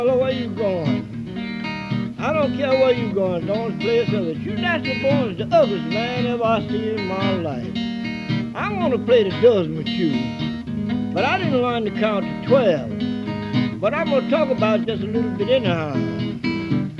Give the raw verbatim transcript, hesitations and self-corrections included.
Hello, where you going? I don't care where you going, don't play so that you natural born is the ugliest man ever I seen in my life. I want to play the dozen with you, but I didn't learn to count to twelve. But I'm going to talk about it just a little bit anyhow.